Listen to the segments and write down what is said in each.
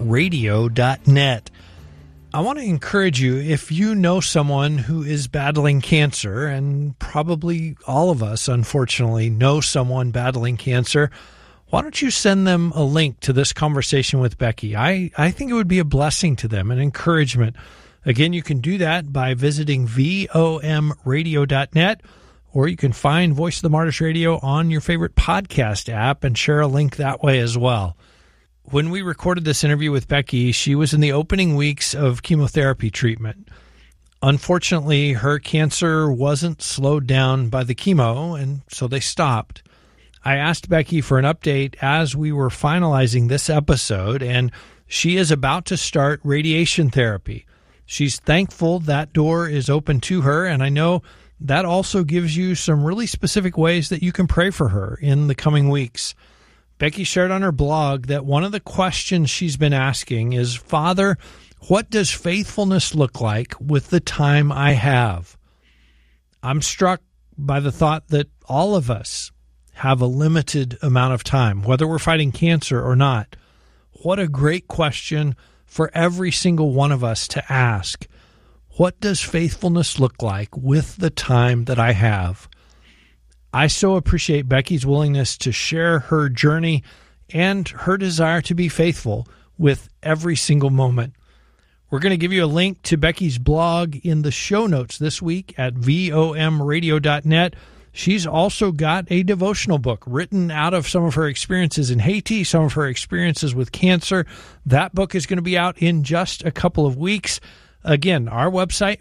VOMradio.net. I want to encourage you, if you know someone who is battling cancer, and probably all of us, unfortunately, know someone battling cancer, why don't you send them a link to this conversation with Becky? I think it would be a blessing to them, an encouragement. Again, you can do that by visiting VOMradio.net, or you can find Voice of the Martyrs Radio on your favorite podcast app and share a link that way as well. When we recorded this interview with Becky, she was in the opening weeks of chemotherapy treatment. Unfortunately, her cancer wasn't slowed down by the chemo, and so they stopped. I asked Becky for an update as we were finalizing this episode, and she is about to start radiation therapy. She's thankful that door is open to her, and I know that also gives you some really specific ways that you can pray for her in the coming weeks. Becky shared on her blog that one of the questions she's been asking is, Father, what does faithfulness look like with the time I have? I'm struck by the thought that all of us have a limited amount of time, whether we're fighting cancer or not. What a great question for every single one of us to ask. What does faithfulness look like with the time that I have? I so appreciate Becky's willingness to share her journey and her desire to be faithful with every single moment. We're going to give you a link to Becky's blog in the show notes this week at VOMradio.net. She's also got a devotional book written out of some of her experiences in Haiti, some of her experiences with cancer. That book is going to be out in just a couple of weeks. Again, our website,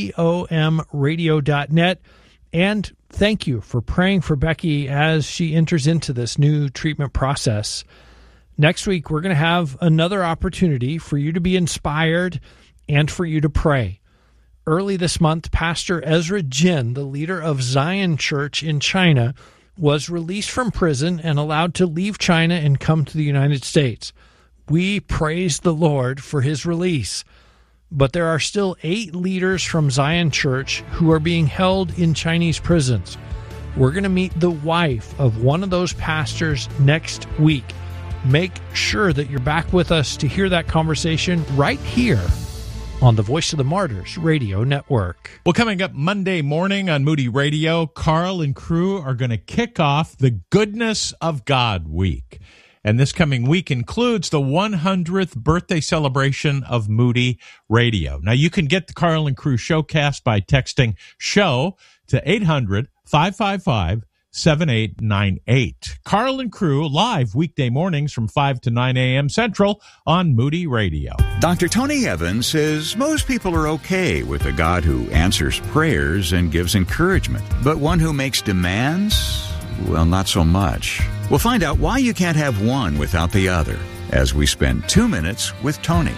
VOMradio.net. And thank you for praying for Becky as she enters into this new treatment process. Next week, we're going to have another opportunity for you to be inspired and for you to pray. Early this month, Pastor Ezra Jin, the leader of Zion Church in China, was released from prison and allowed to leave China and come to the United States. We praise the Lord for his release. But there are still 8 leaders from Zion Church who are being held in Chinese prisons. We're going to meet the wife of one of those pastors next week. Make sure that you're back with us to hear that conversation right here on the Voice of the Martyrs Radio Network. Well, coming up Monday morning on Moody Radio, Carl and crew are going to kick off the Goodness of God Week. And this coming week includes the 100th birthday celebration of Moody Radio. Now, you can get the Carl and Crew Showcast by texting SHOW to 800-555-7898. Carl and Crew live weekday mornings from 5 to 9 a.m. Central on Moody Radio. Dr. Tony Evans says most people are okay with a God who answers prayers and gives encouragement, but one who makes demands, well, not so much. We'll find out why you can't have one without the other as we spend 2 minutes with Tony.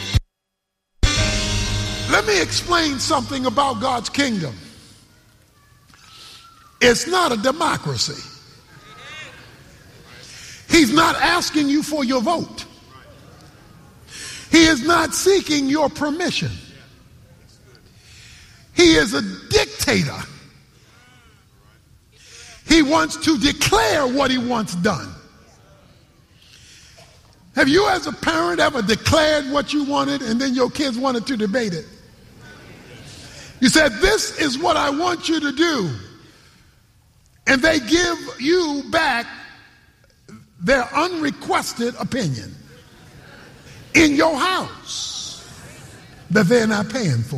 Let me explain something about God's kingdom. It's not a democracy. He's not asking you for your vote. He is not seeking your permission. He is a dictator. He wants to declare what he wants done. Have you as a parent ever declared what you wanted and then your kids wanted to debate it? You said, this is what I want you to do. And they give you back their unrequested opinion in your house that they're not paying for.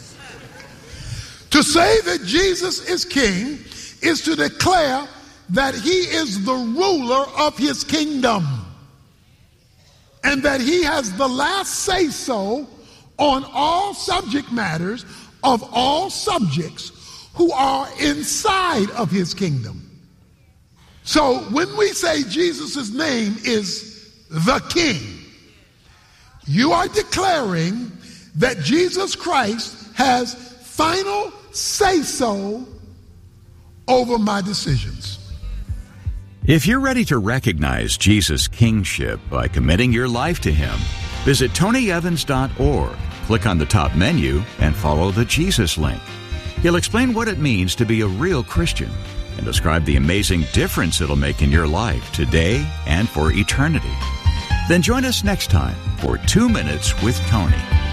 To say that Jesus is king is to declare that he is the ruler of his kingdom and that he has the last say-so on all subject matters of all subjects who are inside of his kingdom. So when we say Jesus' name is the King, you are declaring that Jesus Christ has final say-so over my decisions. If you're ready to recognize Jesus' kingship by committing your life to him, visit tonyevans.org, click on the top menu, and follow the Jesus link. He'll explain what it means to be a real Christian and describe the amazing difference it'll make in your life today and for eternity. Then join us next time for 2 Minutes with Tony.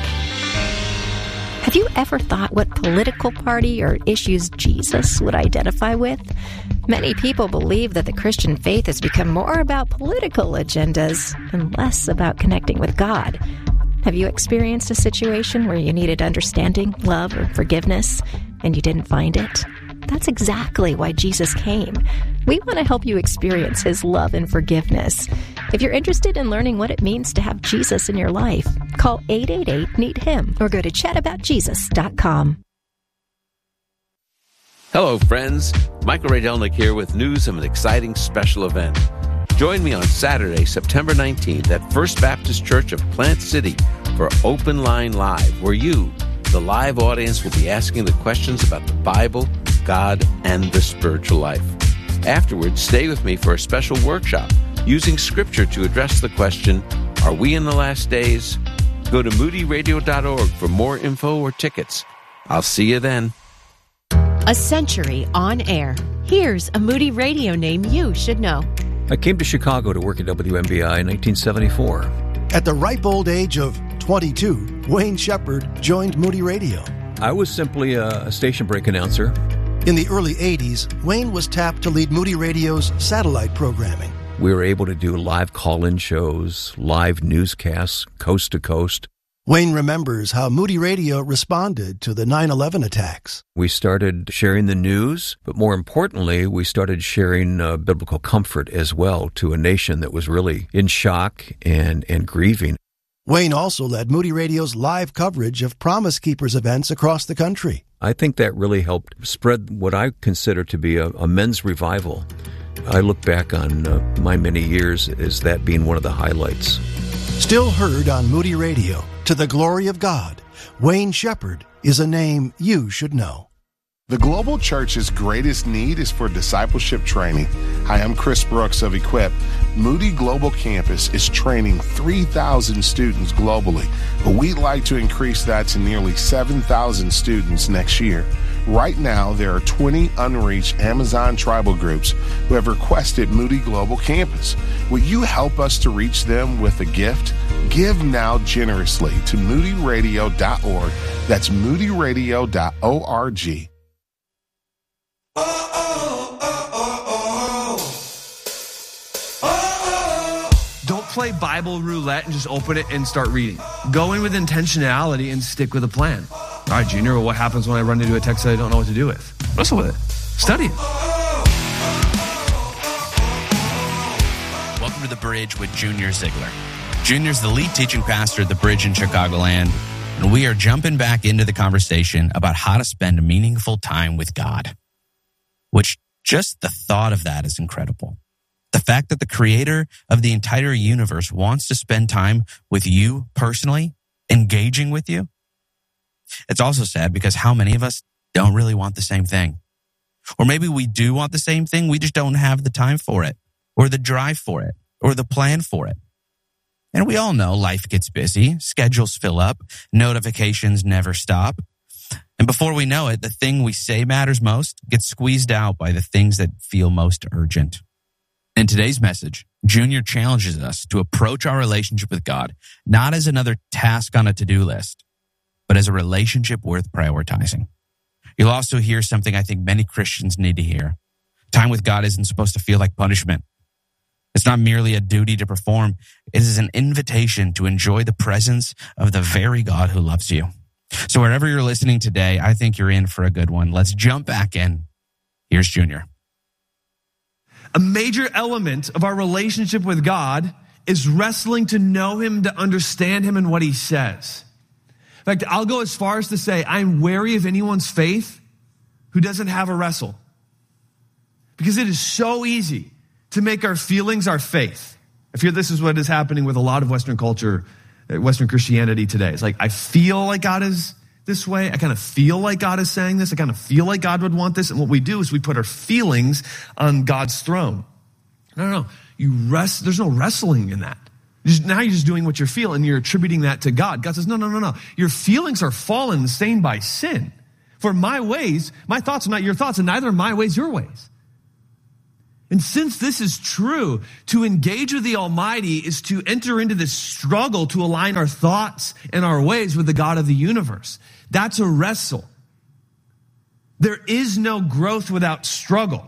Have you ever thought what political party or issues Jesus would identify with? Many people believe that the Christian faith has become more about political agendas and less about connecting with God. Have you experienced a situation where you needed understanding, love, or forgiveness, and you didn't find it? That's exactly why Jesus came. We want to help you experience His love and forgiveness. If you're interested in learning what it means to have Jesus in your life, call 888-NEED-HIM or go to chataboutjesus.com. Hello, friends. Michael Ray Delnick here with news of an exciting special event. Join me on Saturday, September 19th at First Baptist Church of Plant City for Open Line Live, where you, the live audience, will be asking the questions about the Bible, God, and the spiritual life. Afterwards, stay with me for a special workshop using Scripture to address the question, are we in the last days? Go to moodyradio.org for more info or tickets. I'll see you then. A century on air. Here's a Moody Radio name you should know. I came to Chicago to work at WMBI in 1974. At the ripe old age of 22, Wayne Shepherd joined Moody Radio. I was simply a station break announcer. In the early 80s, Wayne was tapped to lead Moody Radio's satellite programming. We were able to do live call-in shows, live newscasts, coast to coast. Wayne remembers how Moody Radio responded to the 9/11 attacks. We started sharing the news, but more importantly, we started sharing biblical comfort as well to a nation that was really in shock and grieving. Wayne also led Moody Radio's live coverage of Promise Keepers events across the country. I think that really helped spread what I consider to be a men's revival. I look back on my many years as that being one of the highlights. Still heard on Moody Radio, to the glory of God, Wayne Shepherd is a name you should know. The Global Church's greatest need is for discipleship training. Hi, I'm Chris Brooks of Equip. Moody Global Campus is training 3,000 students globally, but we'd like to increase that to nearly 7,000 students next year. Right now, there are 20 unreached Amazon tribal groups who have requested Moody Global Campus. Will you help us to reach them with a gift? Give now generously to moodyradio.org. That's moodyradio.org. Don't play Bible roulette and just open it and start reading. Go in with intentionality and stick with a plan. All right, Junior, what happens when I run into a text that I don't know what to do with? Wrestle with it. Study it. Welcome to The Bridge with Junior Ziegler. Junior's the lead teaching pastor at The Bridge in Chicagoland, and we are jumping back into the conversation about how to spend meaningful time with God. Which, just the thought of that is incredible. The fact that the creator of the entire universe wants to spend time with you personally, engaging with you. It's also sad because how many of us don't really want the same thing? Or maybe we do want the same thing, we just don't have the time for it, or the drive for it, or the plan for it. And we all know life gets busy, schedules fill up, notifications never stop. And before we know it, the thing we say matters most gets squeezed out by the things that feel most urgent. In today's message, Junior challenges us to approach our relationship with God not as another task on a to-do list, but as a relationship worth prioritizing. You'll also hear something I think many Christians need to hear. Time with God isn't supposed to feel like punishment. It's not merely a duty to perform. It is an invitation to enjoy the presence of the very God who loves you. So wherever you're listening today, I think you're in for a good one. Let's jump back in. Here's Junior. A major element of our relationship with God is wrestling to know Him, to understand Him and what He says. In fact, I'll go as far as to say I'm wary of anyone's faith who doesn't have a wrestle. Because it is so easy to make our feelings our faith. I fear this is what is happening with a lot of Western culture, Western Christianity today. It's like, I feel like God is this way. I kind of feel like God is saying this. I kind of feel like God would want this. And what we do is we put our feelings on God's throne. No. There's no wrestling in that. Now you're just doing what you feel and you're attributing that to God. God says, no. Your feelings are fallen and stained by sin. For my ways, my thoughts are not your thoughts, and neither are my ways your ways. And since this is true, to engage with the Almighty is to enter into this struggle to align our thoughts and our ways with the God of the universe. That's a wrestle. There is no growth without struggle.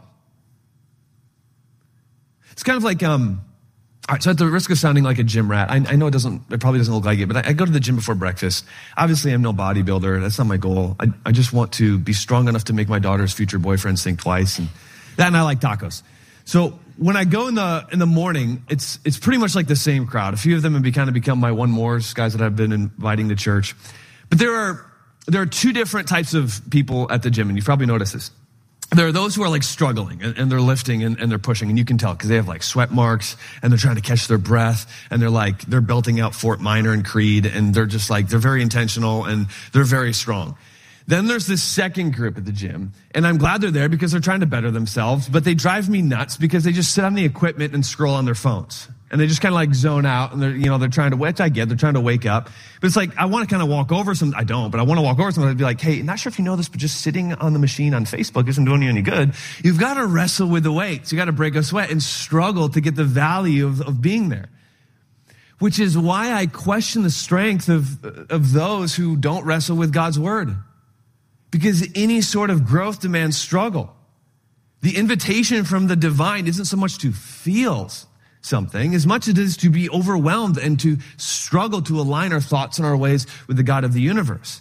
It's kind of like, all right, so at the risk of sounding like a gym rat, I know it probably doesn't look like it, but I go to the gym before breakfast. Obviously, I'm no bodybuilder. That's not my goal. I just want to be strong enough to make my daughter's future boyfriends think twice, and I like tacos. So when I go in the morning, it's pretty much like the same crowd. A few of them have kind of become my one mores, guys that I've been inviting to church. But there are two different types of people at the gym, and you've probably noticed this. There are those who are like struggling and they're lifting and they're pushing, and you can tell because they have like sweat marks and they're trying to catch their breath, and they're belting out Fort Minor and Creed, and they're just like, they're very intentional and they're very strong. Then there's this second group at the gym, and I'm glad they're there because they're trying to better themselves, but they drive me nuts because they just sit on the equipment and scroll on their phones. And they just kind of like zone out, and they're trying to, which I get, they're trying to wake up. But it's like, I want to kind of walk over some, I don't, but I want to walk over someone and be like, hey, not sure if you know this, but just sitting on the machine on Facebook isn't doing you any good. You've got to wrestle with the weights. You got to break a sweat and struggle to get the value of being there. Which is why I question the strength of those who don't wrestle with God's word. Because any sort of growth demands struggle. The invitation from the divine isn't so much to feel something as much as it is to be overwhelmed and to struggle to align our thoughts and our ways with the God of the universe.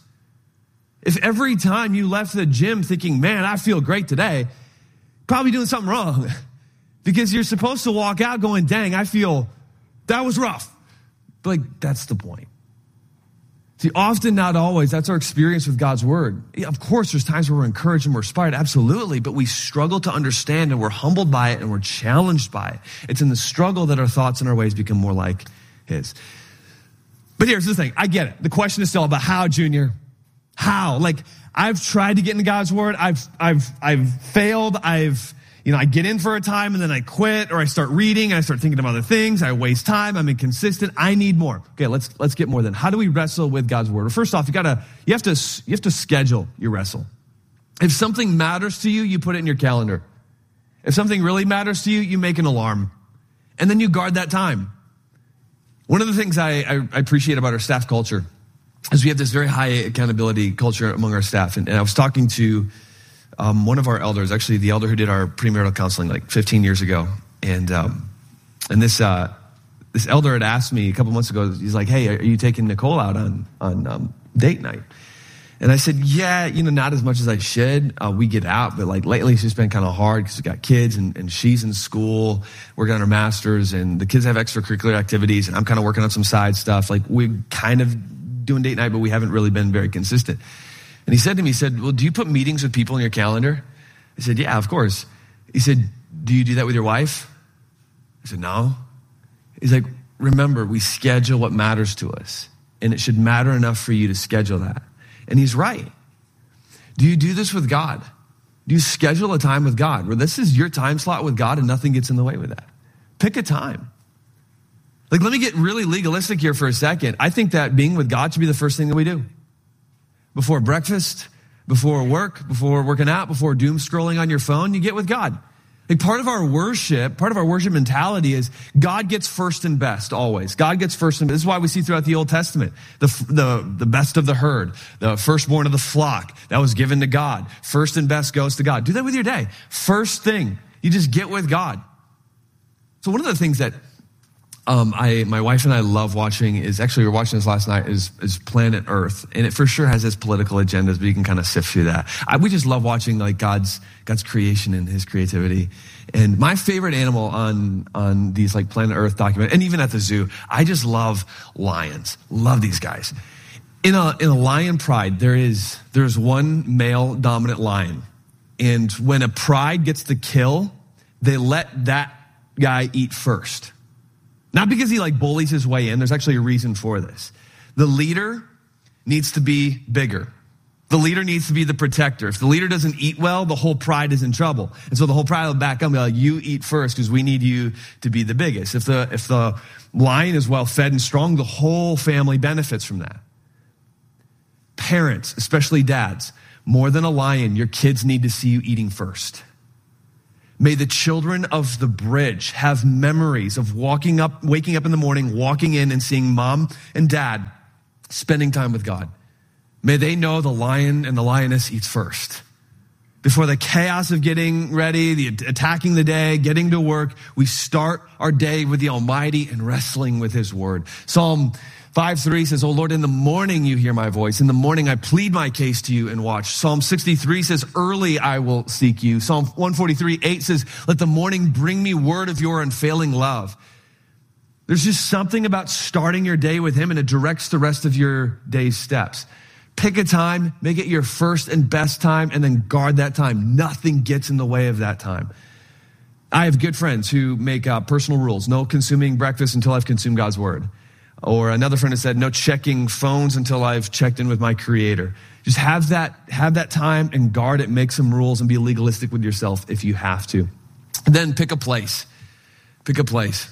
If every time you left the gym thinking, man, I feel great today, probably doing something wrong. Because you're supposed to walk out going, dang, I feel that was rough. But like, that's the point. See, often, not always, that's our experience with God's word. Of course, there's times where we're encouraged and we're inspired, absolutely, but we struggle to understand, and we're humbled by it, and we're challenged by it. It's in the struggle that our thoughts and our ways become more like his. But here's the thing. I get it. The question is still about how, Junior. How? Like, I've tried to get into God's word. I've failed. I get in for a time and then I quit, or I start reading and I start thinking of other things. I waste time. I'm inconsistent. I need more. Okay, let's get more then. How do we wrestle with God's word? Well, first off, you have to schedule your wrestle. If something matters to you, you put it in your calendar. If something really matters to you, you make an alarm. And then you guard that time. One of the things I appreciate about our staff culture is we have this very high accountability culture among our staff. And I was talking to one of our elders, actually the elder who did our premarital counseling like 15 years ago. And this elder had asked me a couple months ago, he's like, hey, are you taking Nicole out on date night? And I said, yeah, not as much as I should. We get out, but like lately it's just been kind of hard because we got kids and she's in school, working on her master's, and the kids have extracurricular activities, and I'm kind of working on some side stuff. Like we're kind of doing date night, but we haven't really been very consistent. And he said to me, well, do you put meetings with people in your calendar? I said, yeah, of course. He said, do you do that with your wife? I said, no. He's like, remember, we schedule what matters to us, and it should matter enough for you to schedule that. And he's right. Do you do this with God? Do you schedule a time with God where this is your time slot with God and nothing gets in the way with that? Pick a time. Like, let me get really legalistic here for a second. I think that being with God should be the first thing that we do. Before breakfast, before work, before working out, before doom scrolling on your phone, you get with God. Like part of our worship mentality is God gets first and best always. God gets first and best. This is why we see throughout the Old Testament, the best of the herd, the firstborn of the flock that was given to God. First and best goes to God. Do that with your day. First thing, you just get with God. So one of the things that my wife and I love watching is, actually we were watching this last night, is Planet Earth. And it for sure has its political agendas, but you can kind of sift through that. We just love watching like God's creation and his creativity. And my favorite animal on these like Planet Earth documentaries, and even at the zoo, I just love lions. Love these guys. In a lion pride, there's one male dominant lion. And when a pride gets the kill, they let that guy eat first. Not because he like bullies his way in. There's actually a reason for this. The leader needs to be bigger. The leader needs to be the protector. If the leader doesn't eat well, the whole pride is in trouble. And so the whole pride will back up and be like, you eat first because we need you to be the biggest. If the lion is well fed and strong, the whole family benefits from that. Parents, especially dads, more than a lion, your kids need to see you eating first. May the children of the bridge have memories of waking up in the morning, walking in and seeing mom and dad spending time with God. May they know the lion and the lioness eats first. Before the chaos of getting ready, attacking the day, getting to work, we start our day with the Almighty and wrestling with His Word. Psalm 5:3 says, "O Lord, in the morning you hear my voice. In the morning I plead my case to you and watch." Psalm 63 says, "Early I will seek you." Psalm 143:8 says, "Let the morning bring me word of your unfailing love." There's just something about starting your day with Him, and it directs the rest of your day's steps. Pick a time, make it your first and best time, and then guard that time. Nothing gets in the way of that time. I have good friends who make personal rules. No consuming breakfast until I've consumed God's Word. Or another friend has said, no checking phones until I've checked in with my Creator. Just have that time and guard it. Make some rules and be legalistic with yourself if you have to. And then pick a place. Pick a place.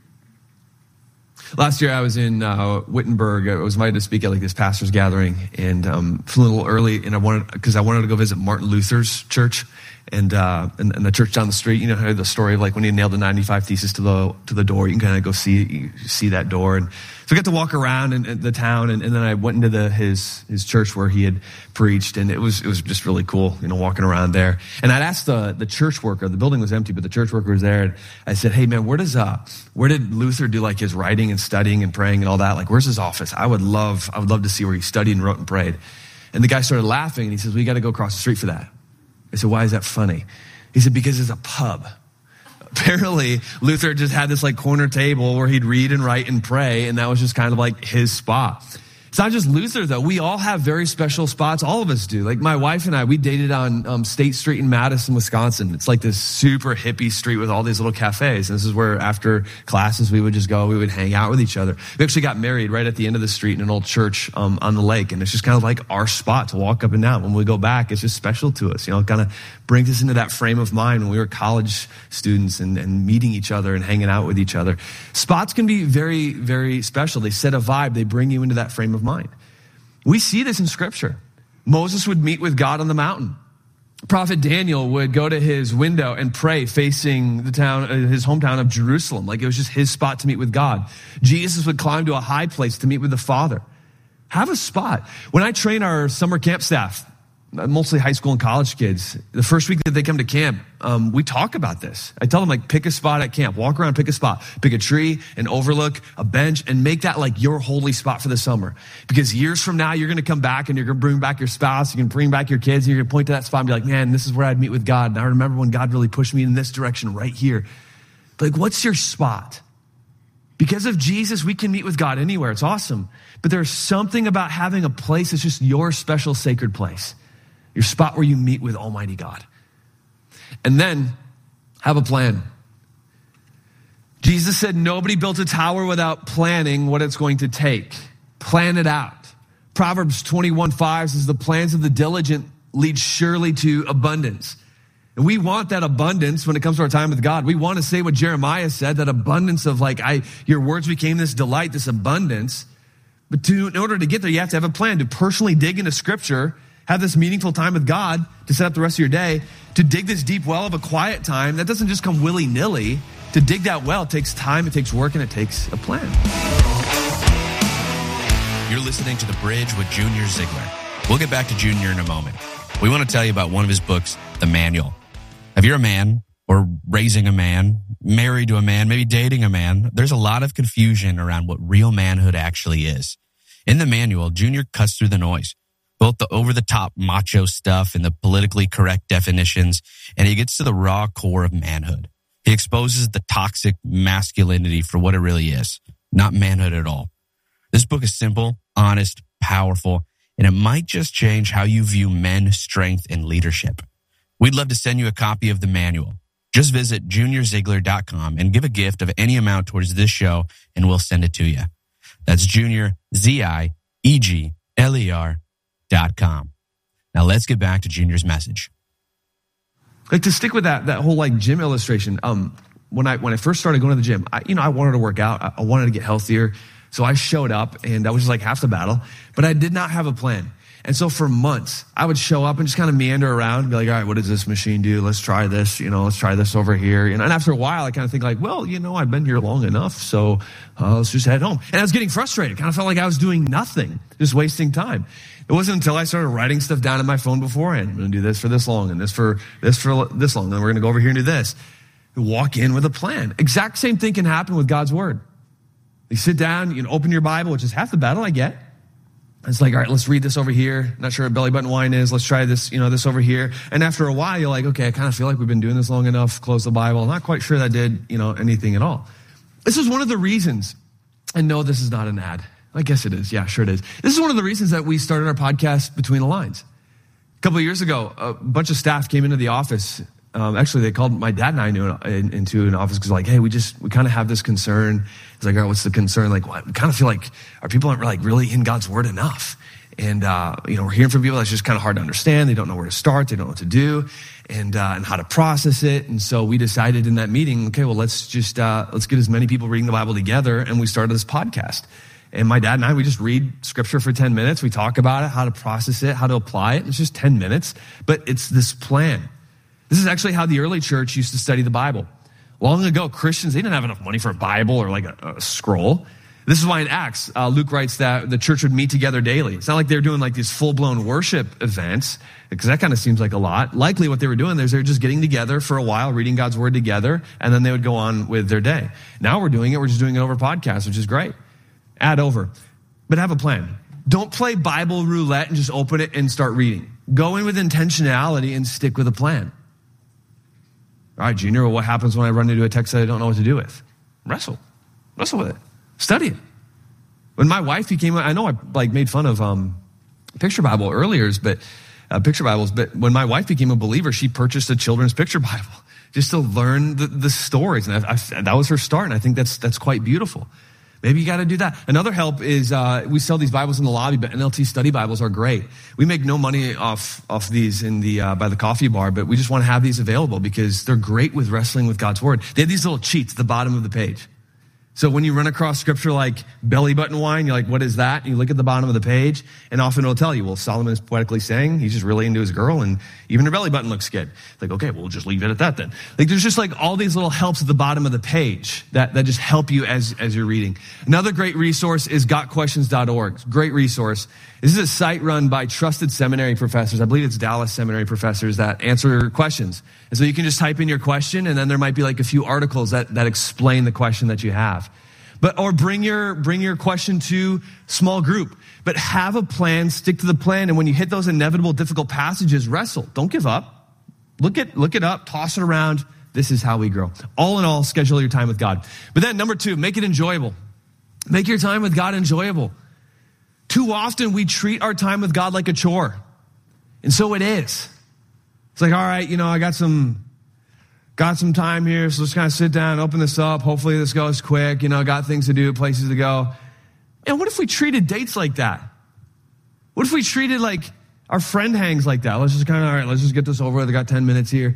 Last year I was in Wittenberg. I was invited to speak at this pastor's gathering, and flew a little early, and I wanted to go visit Martin Luther's church, and the church down the street. You know how the story of when he nailed the 95 Thesis to the door. You can kind of go see that door, and so I got to walk around in the town, and then I went into his church where he had preached, and it was just really cool, walking around there. And I'd asked the church worker. The building was empty, but the church worker was there, and I said, "Hey man, where did Luther do his writing and studying and praying and all that? Where's his office? I would love to see where he studied and wrote and prayed." And the guy started laughing, and he says, "We got to go across the street for that." I said, "Why is that funny?" He said, "Because it's a pub." Apparently, Luther just had this corner table where he'd read and write and pray, and that was just kind of his spot. It's not just Luther, though. We all have very special spots. All of us do. My wife and I, we dated on State Street in Madison, Wisconsin. It's this super hippie street with all these little cafes. And this is where after classes we would just go. We would hang out with each other. We actually got married right at the end of the street in an old church on the lake. And it's just kind of our spot to walk up and down. When we go back, it's just special to us. It kind of brings us into that frame of mind when we were college students and meeting each other and hanging out with each other. Spots can be very, very special. They set a vibe. They bring you into that frame of mind. We see this in Scripture. Moses would meet with God on the mountain. Prophet Daniel would go to his window and pray facing the town, his hometown of Jerusalem. It was just his spot to meet with God. Jesus would climb to a high place to meet with the Father. Have a spot. When I train our summer camp staff, mostly high school and college kids, the first week that they come to camp, we talk about this. I tell them, pick a spot at camp. Walk around, pick a spot. Pick a tree, an overlook, a bench, and make that your holy spot for the summer. Because years from now, you're going to come back and you're going to bring back your spouse, you can bring back your kids, and you're going to point to that spot and be like, man, this is where I'd meet with God. And I remember when God really pushed me in this direction right here. What's your spot? Because of Jesus, we can meet with God anywhere. It's awesome. But there's something about having a place that's just your special sacred place. Your spot where you meet with Almighty God. And then have a plan. Jesus said nobody built a tower without planning what it's going to take. Plan it out. Proverbs 21:5 says the plans of the diligent lead surely to abundance. And we want that abundance when it comes to our time with God. We want to say what Jeremiah said, that abundance of your words became this delight, this abundance. But in order to get there, you have to have a plan to personally dig into Scripture, have this meaningful time with God to set up the rest of your day, to dig this deep well of a quiet time. That doesn't just come willy-nilly. To dig that well, it takes time, it takes work, and it takes a plan. You're listening to The Bridge with Junior Ziegler. We'll get back to Junior in a moment. We want to tell you about one of his books, The Manual. If you're a man, or raising a man, married to a man, maybe dating a man, there's a lot of confusion around what real manhood actually is. In The Manual, Junior cuts through the noise, both the over-the-top macho stuff and the politically correct definitions, and he gets to the raw core of manhood. He exposes the toxic masculinity for what it really is, not manhood at all. This book is simple, honest, powerful, and it might just change how you view men, strength, and leadership. We'd love to send you a copy of The Manual. Just visit juniorziegler.com and give a gift of any amount towards this show, and we'll send it to you. That's Junior, ZIEGLER.com. Now let's get back to Junior's message. To stick with that whole gym illustration, when I first started going to the gym, I wanted to work out. I wanted to get healthier. So I showed up, and that was just half the battle. But I did not have a plan. And so for months, I would show up and just kind of meander around and be like, all right, what does this machine do? Let's try this, let's try this over here. And after a while, I kind of think like, well, I've been here long enough, so let's just head home. And I was getting frustrated. Kind of felt like I was doing nothing, just wasting time. It wasn't until I started writing stuff down in my phone beforehand. I'm going to do this for this long and this for this long. Then we're going to go over here and do this. Walk in with a plan. Exact same thing can happen with God's word. You sit down, you can open your Bible, which is half the battle, I get. It's like, all right, let's read this over here. Not sure what belly button wine is. Let's try this, this over here. And after a while, you're like, okay, I kind of feel like we've been doing this long enough. Close the Bible. Not quite sure that did, anything at all. This is one of the reasons, and no, this is not an ad. I guess it is. Yeah, sure it is. This is one of the reasons that we started our podcast, Between the Lines. A couple of years ago, a bunch of staff came into the office. Actually, they called my dad and I into an office because like, hey, we kind of have this concern. It's like, all right, what's the concern? Like, we kind of feel like our people aren't like really in God's word enough. And, we're hearing from people that's just kind of hard to understand. They don't know where to start. They don't know what to do and how to process it. And so we decided in that meeting, okay, well, let's get as many people reading the Bible together. And we started this podcast. And my dad and I, we just read scripture for 10 minutes. We talk about it, how to process it, how to apply it. It's just 10 minutes, but it's this plan. This is actually how the early church used to study the Bible. Long ago, Christians, they didn't have enough money for a Bible or like a scroll. This is why in Acts, Luke writes that the church would meet together daily. It's not like they're doing like these full-blown worship events, because that kind of seems like a lot. Likely what they were doing is they were just getting together for a while, reading God's word together, and then they would go on with their day. Now we're just doing it over podcasts, which is great. Add over. But have a plan. Don't play Bible roulette and just open it and start reading. Go in with intentionality and stick with a plan. All right, Junior, what happens when I run into a text that I don't know what to do with? Wrestle with it. Study it. When my wife became, I know I made fun of picture Bible earlier, but picture Bibles. But when my wife became a believer, she purchased a children's picture Bible just to learn the stories, and that was her start. And I think that's quite beautiful. Maybe you got to do that. Another help is we sell these Bibles in the lobby, but NLT study Bibles are great. We make no money off these in by the coffee bar, but we just want to have these available because they're great with wrestling with God's word. They have these little cheats at the bottom of the page. So when you run across scripture like belly button wine, you're like, what is that? And you look at the bottom of the page, and often it'll tell you, well, Solomon is poetically saying he's just really into his girl, and even her belly button looks good. Like, okay, we'll just leave it at that then. Like, there's just like all these little helps at the bottom of the page that just help you as you're reading. Another great resource is gotquestions.org. Great resource. This is a site run by trusted seminary professors. I believe it's Dallas seminary professors that answer questions. And so you can just type in your question, and then there might be like a few articles that explain the question that you have. Or bring your question to small group. But have a plan, stick to the plan, and when you hit those inevitable difficult passages, wrestle. Don't give up. Look it up, toss it around. This is how we grow. All in all, schedule your time with God. But then number 2, make it enjoyable. Make your time with God enjoyable. Too often we treat our time with God like a chore. And so it is. It's like, all right, I got some time here, so let's kind of sit down, open this up. Hopefully this goes quick. Got things to do, places to go. And what if we treated dates like that? What if we treated like our friend hangs like that? Let's just all right, let's just get this over with. I got 10 minutes here.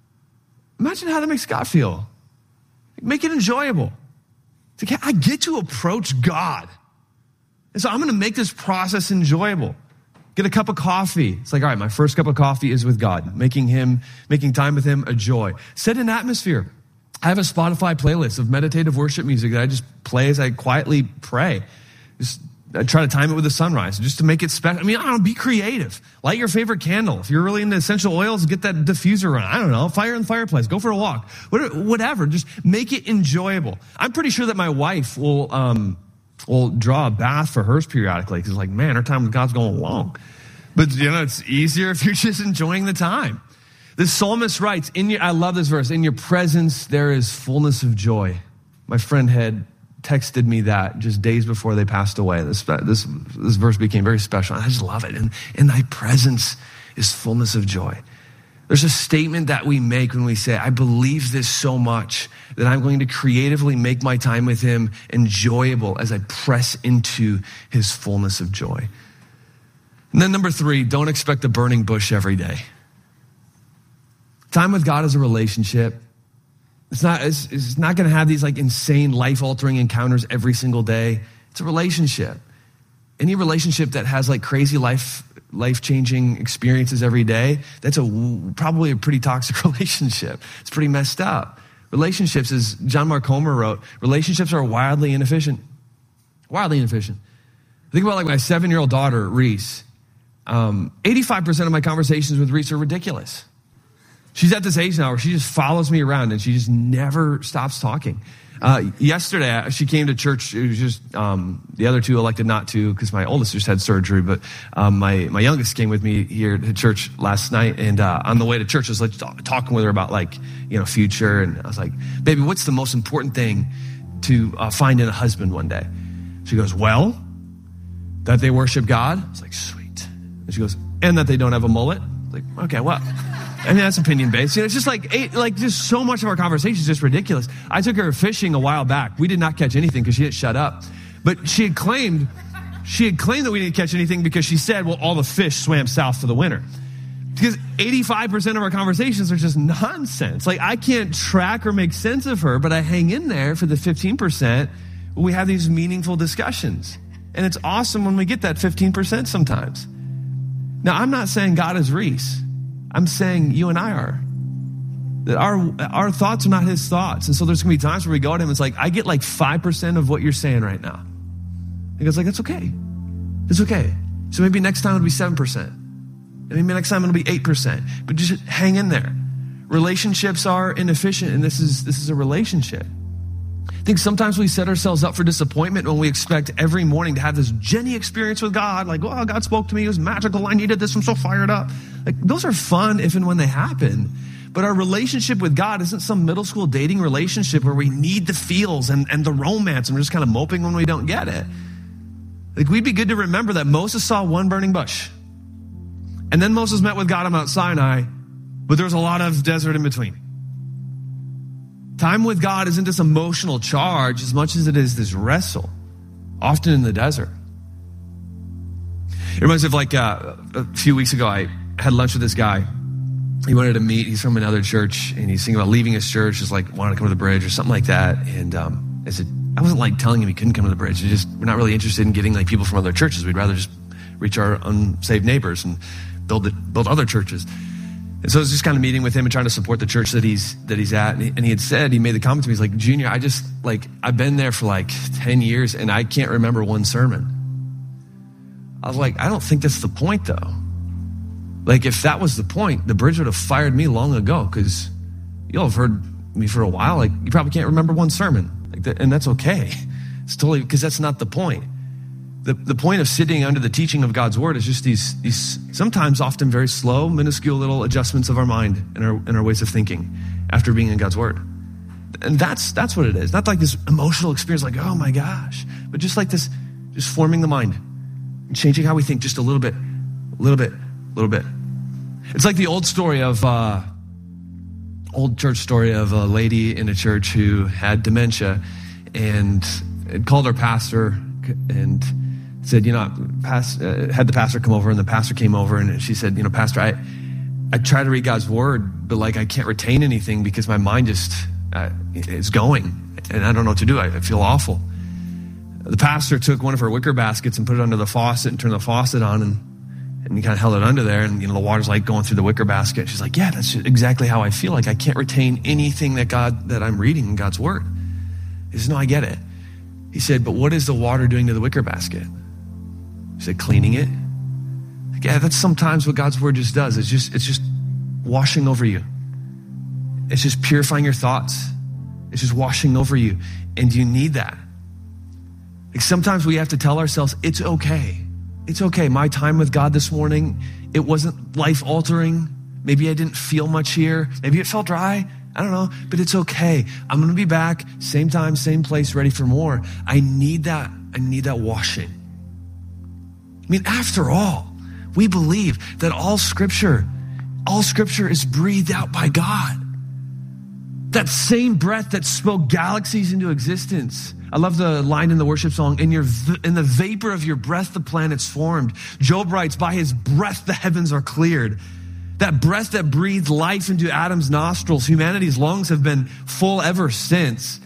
Imagine how that makes God feel. Make it enjoyable. It's like, I get to approach God. And so I'm going to make this process enjoyable. Get a cup of coffee. It's like, all right, my first cup of coffee is with God, making time with him a joy. Set an atmosphere. I have a Spotify playlist of meditative worship music that I just play as I quietly pray. I try to time it with the sunrise just to make it special. I don't know, be creative. Light your favorite candle. If you're really into essential oils, get that diffuser on. I don't know, fire in the fireplace. Go for a walk. Whatever. Just make it enjoyable. I'm pretty sure that my wife will draw a bath for hers periodically because, like, man, her time with God's going long. But, it's easier if you're just enjoying the time. The psalmist writes, I love this verse, in your presence there is fullness of joy. My friend had texted me that just days before they passed away. This verse became very special. I just love it. And in thy presence is fullness of joy. There's a statement that we make when we say, I believe this so much that I'm going to creatively make my time with him enjoyable as I press into his fullness of joy. And then number 3, don't expect a burning bush every day. Time with God is a relationship. It's not going to have these like insane life-altering encounters every single day. It's a relationship. Any relationship that has like crazy life-changing experiences every day, that's probably a pretty toxic relationship. It's pretty messed up. Relationships, as John Mark Comer wrote, relationships are wildly inefficient. Wildly inefficient. Think about like my 7-year-old daughter, Reese. 85% of my conversations with Reese are ridiculous. She's at this age now where she just follows me around and she just never stops talking. Yesterday, she came to church. It was just the other two elected not to because my oldest just had surgery. But my youngest came with me here to church last night. And on the way to church, I was like talking with her about like, future. And I was like, baby, what's the most important thing to find in a husband one day? She goes, well, that they worship God. I was like, sweet. And she goes, and that they don't have a mullet. I was like, okay, well. I mean, that's opinion based. It's just just so much of our conversation is just ridiculous. I took her fishing a while back. We did not catch anything because she didn't shut up. But she had claimed that we didn't catch anything because she said, well, all the fish swam south for the winter. Because 85% of our conversations are just nonsense. Like, I can't track or make sense of her, but I hang in there for the 15% when we have these meaningful discussions. And it's awesome when we get that 15% sometimes. Now, I'm not saying God is Reese. I'm saying you and I are. That our thoughts are not his thoughts. And so there's going to be times where we go to him, it's like, I get like 5% of what you're saying right now. He goes like, it's okay. It's okay. So maybe next time it'll be 7%. And maybe next time it'll be 8%. But just hang in there. Relationships are inefficient, and this is a relationship. I think sometimes we set ourselves up for disappointment when we expect every morning to have this Jenny experience with God. Like, oh, God spoke to me. It was magical. I needed this. I'm so fired up. Like, those are fun if and when they happen. But our relationship with God isn't some middle school dating relationship where we need the feels and the romance and we're just kind of moping when we don't get it. Like, we'd be good to remember that Moses saw one burning bush. And then Moses met with God on Mount Sinai, but there was a lot of desert in between. Time with God isn't this emotional charge as much as it is this wrestle, often in the desert. It reminds me of like a few weeks ago, I had lunch with this guy. He wanted to meet. He's from another church, and he's thinking about leaving his church, just like wanted to come to the bridge or something like that. And I said, I wasn't like telling him he couldn't come to the bridge. We're not really interested in getting like people from other churches. We'd rather just reach our unsaved neighbors and build other churches. And so I was just kind of meeting with him and trying to support the church that he's at. And he had said, he made the comment to me, he's like, Junior, I've been there for like 10 years and I can't remember one sermon. I was like, I don't think that's the point though. Like, if that was the point, the bridge would have fired me long ago, because you'll have heard me for a while. Like, you probably can't remember one sermon, like that, and that's okay. It's totally, because that's not the point. The point of sitting under the teaching of God's word is just these sometimes often very slow, minuscule little adjustments of our mind and our ways of thinking after being in God's word. And that's what it is. Not like this emotional experience, like, oh my gosh, but just like this, just forming the mind and changing how we think just a little bit. It's like the old church story of a lady in a church who had dementia and had called her pastor and said, had the pastor come over, and the pastor came over and she said, Pastor, I try to read God's word, but like I can't retain anything because my mind just is going and I don't know what to do. I feel awful. The pastor took one of her wicker baskets and put it under the faucet and turned the faucet on, and he kind of held it under there, and the water's like going through the wicker basket. She's like, yeah, that's exactly how I feel. Like I can't retain anything that I'm reading in God's word. He said, no, I get it. He said, but what is the water doing to the wicker basket? He said, cleaning it. Like, yeah, that's sometimes what God's word just does. It's just washing over you. It's just purifying your thoughts. It's just washing over you. And you need that. Like, sometimes we have to tell ourselves, it's okay. It's okay. My time with God this morning, it wasn't life-altering. Maybe I didn't feel much here. Maybe it felt dry. I don't know, but it's okay. I'm going to be back, same time, same place, ready for more. I need that washing. I mean, after all, we believe that all scripture is breathed out by God. That same breath that spoke galaxies into existence. I love the line in the worship song, in the vapor of your breath, the planets formed. Job writes, by his breath, the heavens are cleared. That breath that breathed life into Adam's nostrils, humanity's lungs have been full ever since.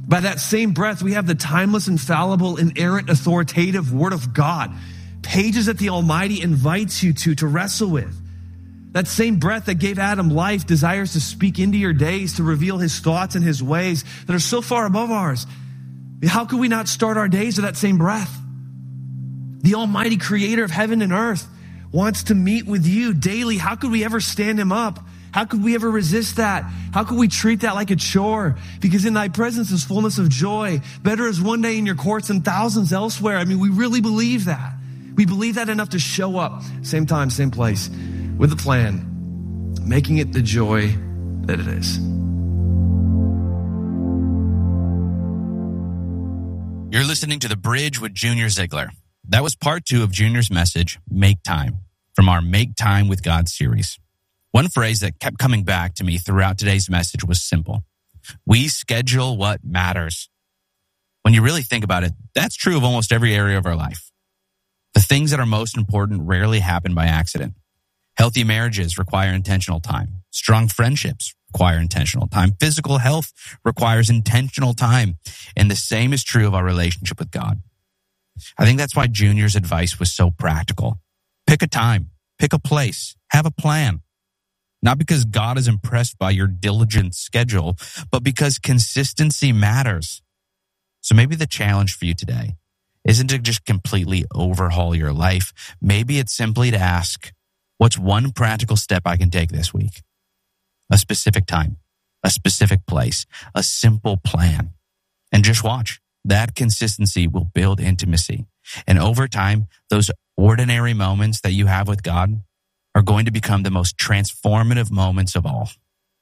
By that same breath, we have the timeless, infallible, inerrant, authoritative Word of God. Pages that the Almighty invites you to wrestle with. That same breath that gave Adam life desires to speak into your days, to reveal his thoughts and his ways that are so far above ours. How could we not start our days with that same breath? The Almighty Creator of heaven and earth wants to meet with you daily. How could we ever stand him up? How could we ever resist that? How could we treat that like a chore? Because in thy presence is fullness of joy. Better is one day in your courts than thousands elsewhere. I mean, we really believe that. We believe that enough to show up, same time, same place, with a plan, making it the joy that it is. You're listening to The Bridge with Junior Ziegler. That was part 2 of Junior's message, Make Time, from our Make Time with God series. One phrase that kept coming back to me throughout today's message was simple. We schedule what matters. When you really think about it, that's true of almost every area of our life. The things that are most important rarely happen by accident. Healthy marriages require intentional time. Strong friendships require intentional time. Physical health requires intentional time. And the same is true of our relationship with God. I think that's why Junior's advice was so practical. Pick a time, pick a place, have a plan. Not because God is impressed by your diligent schedule, but because consistency matters. So maybe the challenge for you today isn't to just completely overhaul your life. Maybe it's simply to ask, what's one practical step I can take this week? A specific time, a specific place, a simple plan. And just watch. That consistency will build intimacy. And over time, those ordinary moments that you have with God are going to become the most transformative moments of all.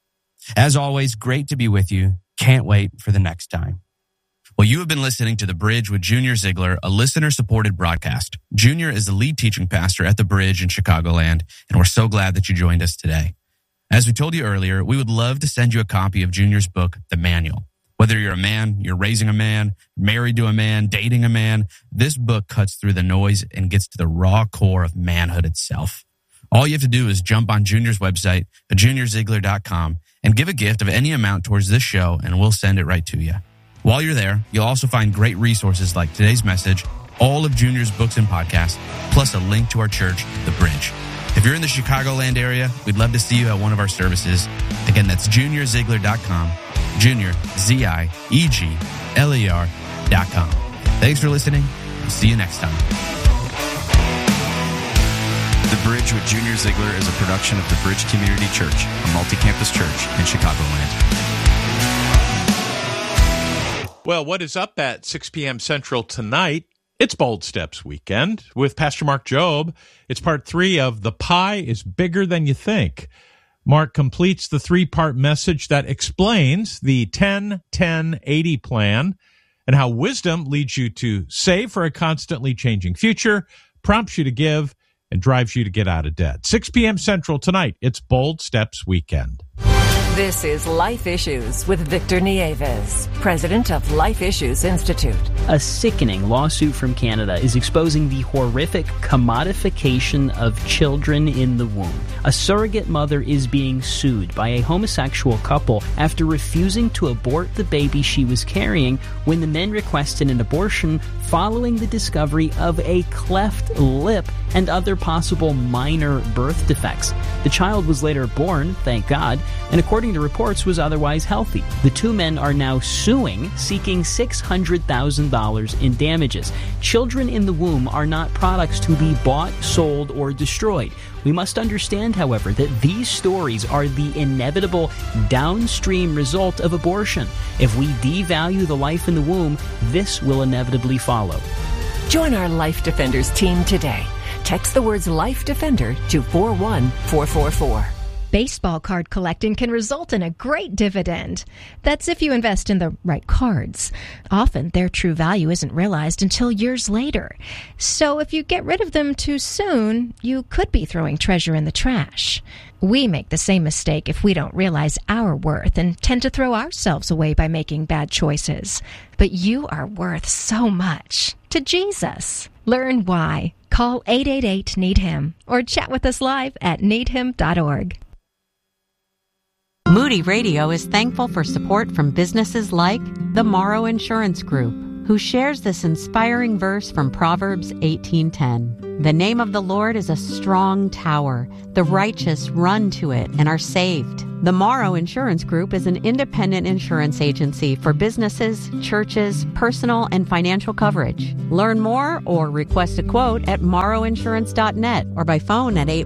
As always, great to be with you. Can't wait for the next time. Well, you have been listening to The Bridge with Junior Ziegler, a listener-supported broadcast. Junior is the lead teaching pastor at The Bridge in Chicagoland, and we're so glad that you joined us today. As we told you earlier, we would love to send you a copy of Junior's book, The Manual. Whether you're a man, you're raising a man, married to a man, dating a man, this book cuts through the noise and gets to the raw core of manhood itself. All you have to do is jump on Junior's website, juniorziegler.com, and give a gift of any amount towards this show, and we'll send it right to you. While you're there, you'll also find great resources like today's message, all of Junior's books and podcasts, plus a link to our church, The Bridge. If you're in the Chicagoland area, we'd love to see you at one of our services. Again, that's juniorziegler.com, juniorziegler.com. Thanks for listening. We'll see you next time. The Bridge with Junior Ziegler is a production of The Bridge Community Church, a multi-campus church in Chicagoland. Well, what is up at 6 p.m. Central tonight? It's Bold Steps Weekend with Pastor Mark Jobe. It's part 3 of The Pie is Bigger Than You Think. Mark completes the 3-part message that explains the 10-10-80 plan and how wisdom leads you to save for a constantly changing future, prompts you to give, and drives you to get out of debt. 6 p.m. Central tonight. It's Bold Steps Weekend. This is Life Issues with Victor Nieves, president of Life Issues Institute. A sickening lawsuit from Canada is exposing the horrific commodification of children in the womb. A surrogate mother is being sued by a homosexual couple after refusing to abort the baby she was carrying when the men requested an abortion following the discovery of a cleft lip and other possible minor birth defects. The child was later born, thank God, and according to reports was otherwise healthy. The 2 men are now suing, seeking $600,000 in damages. Children in the womb are not products to be bought, sold, or destroyed. We must understand, however, that these stories are the inevitable downstream result of abortion. If we devalue the life in the womb, this will inevitably follow. Join our Life Defenders team today. Text the words Life Defender to 41444. Baseball card collecting can result in a great dividend. That's if you invest in the right cards. Often, their true value isn't realized until years later. So if you get rid of them too soon, you could be throwing treasure in the trash. We make the same mistake if we don't realize our worth and tend to throw ourselves away by making bad choices. But you are worth so much to Jesus. Learn why. Call 888-NEED-HIM or chat with us live at needhim.org. Moody Radio is thankful for support from businesses like the Morrow Insurance Group, who shares this inspiring verse from Proverbs 18:10. The name of the Lord is a strong tower. The righteous run to it and are saved. The Morrow Insurance Group is an independent insurance agency for businesses, churches, personal, and financial coverage. Learn more or request a quote at morrowinsurance.net or by phone at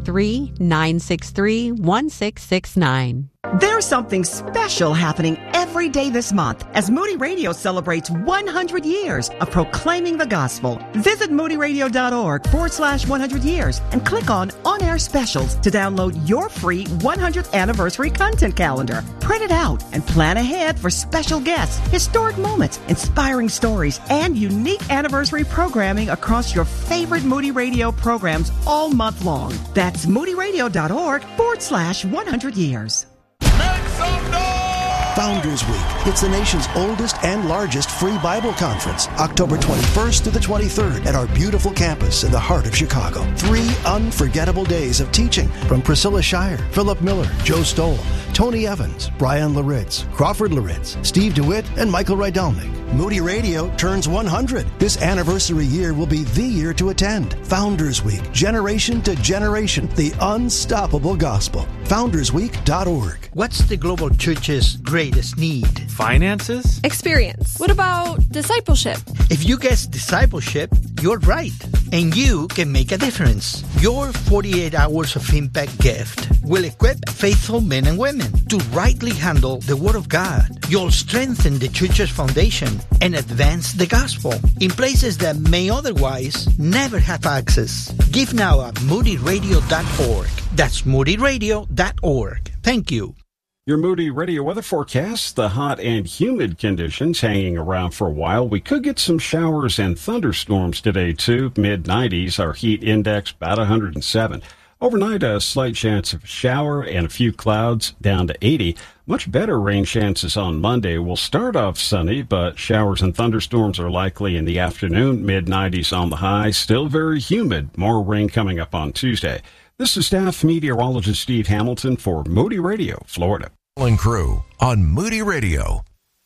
813-963-1669. There's something special happening every day this month as Moody Radio celebrates 100 years of proclaiming the gospel. Visit moodyradio.org/100 years and click on On-Air Specials to download your free 100th anniversary content calendar. Print it out and plan ahead for special guests, historic moments, inspiring stories, and unique anniversary programming across your favorite Moody Radio programs all month long. That's moodyradio.org/100 years. Founders Week. It's the nation's oldest and largest free Bible conference, October 21st to the 23rd at our beautiful campus in the heart of Chicago. 3 unforgettable days of teaching from Priscilla Shire, Philip Miller, Joe Stoll, Tony Evans, Brian Laritz, Crawford Laritz, Steve DeWitt, and Michael Rydelnik. Moody Radio turns 100. This anniversary year will be the year to attend. Founders Week, generation to generation, the unstoppable gospel. FoundersWeek.org. What's the global church's greatest need? Finances? Experience. What about discipleship? If you guess discipleship, you're right. And you can make a difference. Your 48 hours of impact gift will equip faithful men and women to rightly handle the Word of God. You'll strengthen the church's foundation and advance the gospel in places that may otherwise never have access. Give now at moodyradio.org. That's moodyradio.org. Thank you. Your Moody Radio weather forecast, the hot and humid conditions hanging around for a while. We could get some showers and thunderstorms today, too. Mid-90s, our heat index about 107. Overnight, a slight chance of a shower and a few clouds down to 80. Much better rain chances on Monday. We'll start off sunny, but showers and thunderstorms are likely in the afternoon. Mid-90s on the high, still very humid. More rain coming up on Tuesday. This is staff meteorologist Steve Hamilton for Moody Radio, Florida. And crew on Moody Radio.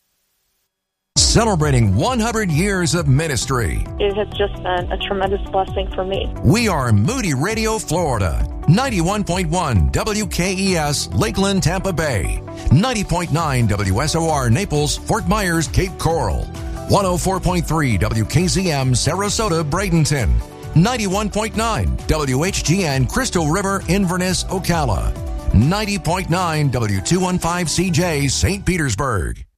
Celebrating 100 years of ministry. It has just been a tremendous blessing for me. We are Moody Radio, Florida. 91.1 WKES, Lakeland, Tampa Bay. 90.9 WSOR, Naples, Fort Myers, Cape Coral. 104.3 WKZM, Sarasota, Bradenton. 91.9 WHGN, Crystal River, Inverness, Ocala. 90.9 W215CJ, St. Petersburg.